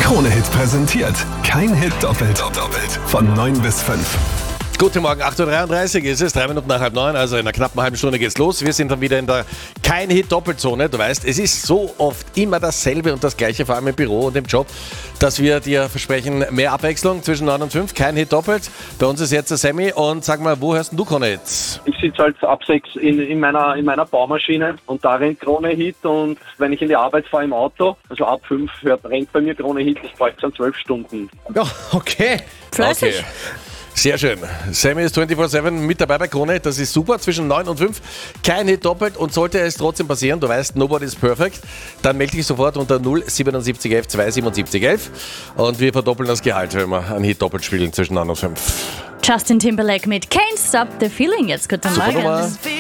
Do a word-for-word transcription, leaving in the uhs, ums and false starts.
Krone-Hit präsentiert. Kein Hit doppelt. doppelt. Von neun bis fünf. Guten Morgen, acht Uhr dreiunddreißig ist es, drei Minuten nach halb neun, also in einer knappen halben Stunde geht's los. Wir sind dann wieder in der Kein-Hit-Doppelzone. Du weißt, es ist so oft immer dasselbe und das Gleiche, vor allem im Büro und im Job, dass wir dir versprechen, mehr Abwechslung zwischen neun und fünf, kein Hit doppelt. Bei uns ist jetzt der Sammy und sag mal, wo hörst denn du Krone-Hits? Ich sitze halt ab sechs in, in, meiner, in meiner Baumaschine und da rennt Krone-Hit, und wenn ich in die Arbeit fahre im Auto, also ab fünf hört, rennt bei mir Krone-Hit, ich brauche dann zwölf Stunden. Ja, okay. Fleißig. Okay. Sehr schön. Sammy ist vierundzwanzig sieben mit dabei bei Krone. Das ist super. Zwischen neun und fünf. Kein Hit doppelt. Und sollte es trotzdem passieren, du weißt, nobody is perfect, dann melde dich sofort unter null siebenundsiebzig elf zweihundertsiebenundsiebzig elf. Und wir verdoppeln das Gehalt, wenn wir einen Hit doppelt spielen zwischen neun und fünf. Justin Timberlake mit Can't Stop the Feeling. Jetzt guten Super Morgen. Nummer.